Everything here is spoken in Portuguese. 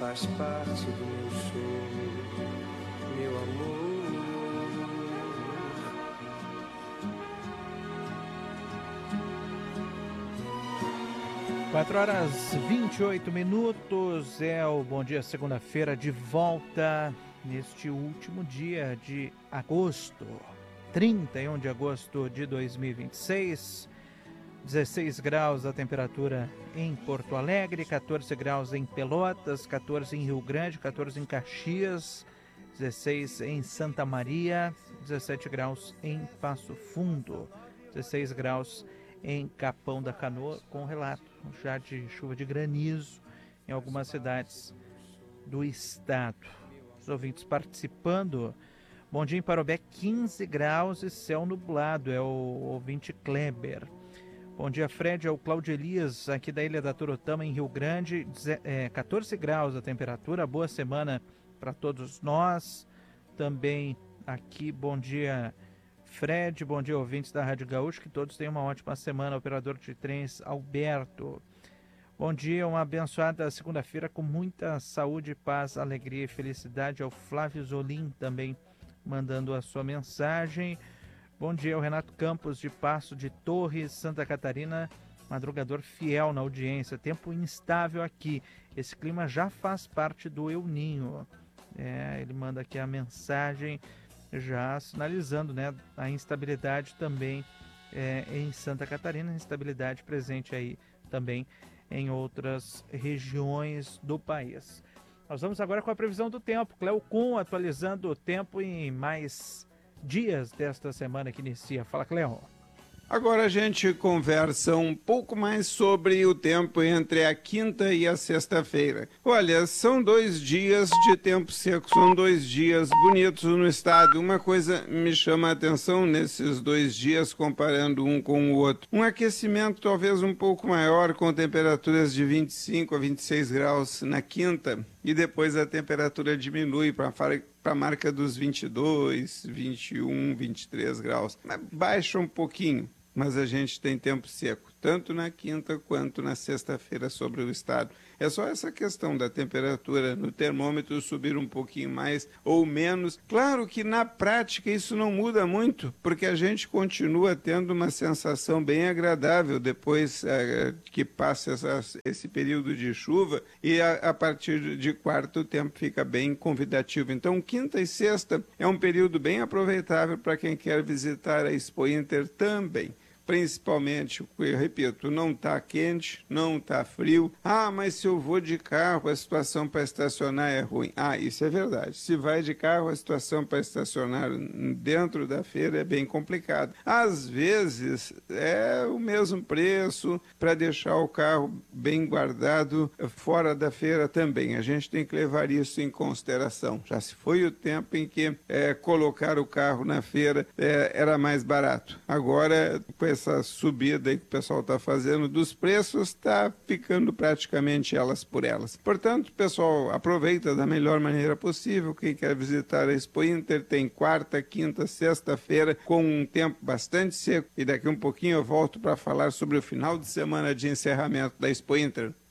faz parte do meu show, meu amor. 4h28, é o Bom Dia Segunda-feira de volta neste último dia de agosto, 31 de agosto de 2026, 16 graus a temperatura em Porto Alegre, 14 graus em Pelotas, 14 em Rio Grande, 14 em Caxias, 16 em Santa Maria, 17 graus em Passo Fundo, 16 graus em Capão da Canoa, com relato já de chuva de granizo em algumas cidades do estado. Os ouvintes participando. Bom dia em Parobé, 15 graus e céu nublado, é o ouvinte Kleber. Bom dia, Fred, é o Cláudio Elias, aqui da Ilha da Torotama, em Rio Grande, 14 graus a temperatura, boa semana para todos nós. Também aqui, bom dia, Fred, bom dia, ouvintes da Rádio Gaúcho, que todos tenham uma ótima semana. Operador de trens, Alberto. Bom dia, uma abençoada segunda-feira com muita saúde, paz, alegria e felicidade. Ao Flávio Zolim também mandando a sua mensagem. Bom dia, o Renato Campos de Passo de Torres, Santa Catarina, madrugador fiel na audiência. Tempo instável aqui, esse clima já faz parte do El Ninho. Ele manda aqui a mensagem já sinalizando, né, a instabilidade também em Santa Catarina, instabilidade presente aí também em outras regiões do país. Nós vamos agora com a previsão do tempo. Cleo Kuhn atualizando o tempo em mais dias desta semana que inicia. Fala, Cleo. Agora a gente conversa um pouco mais sobre o tempo entre a quinta e a sexta-feira. Olha, são 2 dias de tempo seco, são 2 dias bonitos no estado. Uma coisa me chama a atenção nesses 2 dias, comparando um com o outro. Um aquecimento talvez um pouco maior, com temperaturas de 25 a 26 graus na quinta, e depois a temperatura diminui para a marca dos 22, 21, 23 graus. Baixa um pouquinho, mas a gente tem tempo seco, tanto na quinta quanto na sexta-feira sobre o estado. É só essa questão da temperatura no termômetro subir um pouquinho mais ou menos. Claro que na prática isso não muda muito, porque a gente continua tendo uma sensação bem agradável depois que passa esse período de chuva, e a partir de quarta o tempo fica bem convidativo. Então quinta e sexta é um período bem aproveitável para quem quer visitar a Expo Inter também. Principalmente, eu repito, não está quente, não está frio. Mas se eu vou de carro, a situação para estacionar é ruim. Isso é verdade. Se vai de carro, a situação para estacionar dentro da feira é bem complicada. Às vezes, é o mesmo preço para deixar o carro bem guardado fora da feira também. A gente tem que levar isso em consideração. Já se foi o tempo em que colocar o carro na feira era mais barato. Agora, com essa subida aí que o pessoal está fazendo dos preços, está ficando praticamente elas por elas. Portanto, pessoal, aproveita da melhor maneira possível. Quem quer visitar a Expo Inter tem quarta, quinta, sexta-feira com um tempo bastante seco, e daqui um pouquinho eu volto para falar sobre o final de semana de encerramento da Expo Inter.